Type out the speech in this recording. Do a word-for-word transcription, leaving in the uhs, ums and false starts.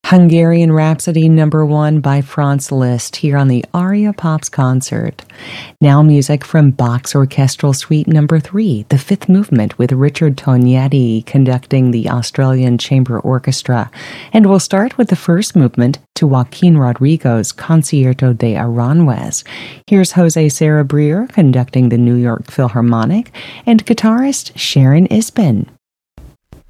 Hungarian Rhapsody number one by Franz Liszt here on the Aria Pops concert. Now music from Bach's Orchestral Suite number three, the fifth movement with Richard Tognetti conducting the Australian Chamber Orchestra. And we'll start with the first movement to Joaquin Rodrigo's Concierto de Aranjuez. Here's Jose Sarabria conducting the New York Philharmonic and guitarist Sharon Isbin.